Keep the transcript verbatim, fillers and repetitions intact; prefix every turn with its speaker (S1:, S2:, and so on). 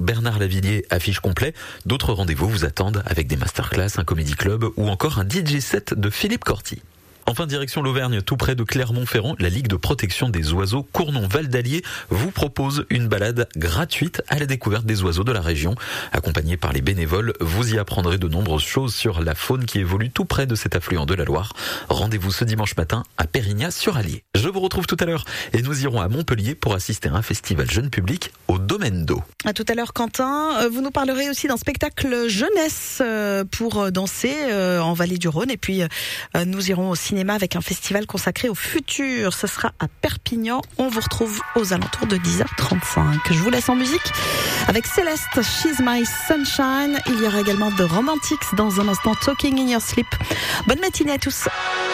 S1: Bernard Lavilliers, affiche complet. D'autres rendez-vous vous attendent avec des masterclass, un comédie club ou encore un D J set de Philippe Corti. Enfin, direction l'Auvergne, tout près de Clermont-Ferrand, la Ligue de protection des oiseaux Cournon-Val d'Allier vous propose une balade gratuite à la découverte des oiseaux de la région. Accompagné par les bénévoles, vous y apprendrez de nombreuses choses sur la faune qui évolue tout près de cet affluent de la Loire. Rendez-vous ce dimanche matin à Pérignat-sur-Allier. Je vous retrouve tout à l'heure et nous irons à Montpellier pour assister à un festival jeune public au Domaine d'eau.
S2: À tout à l'heure, Quentin. Vous nous parlerez aussi d'un spectacle jeunesse pour danser en Vallée du Rhône. Et puis, nous irons au cinéma avec un festival consacré au futur. Ce sera à Perpignan. On vous retrouve aux alentours de dix heures trente-cinq. Je vous laisse en musique avec Céleste, She's My Sunshine. Il y aura également The Romantics dans un instant, Talking in Your Sleep. Bonne matinée à tous.